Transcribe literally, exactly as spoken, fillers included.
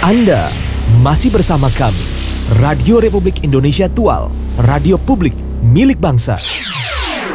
Anda masih bersama kami, Radio Republik Indonesia Tual, radio publik milik bangsa.